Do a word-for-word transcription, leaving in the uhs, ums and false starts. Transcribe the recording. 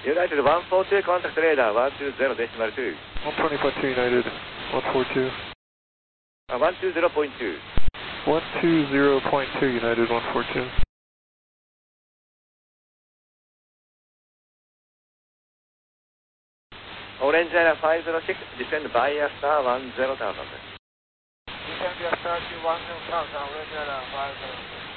United one four two, contact radar one two zero decimal two. one twenty point two United, one four two. Uh, one two zero point two. one two zero point two United, one four two. Orange Area five zero six, descend via star one zero thousand. Descend via star two one zero thousand, Orange Area five zero six.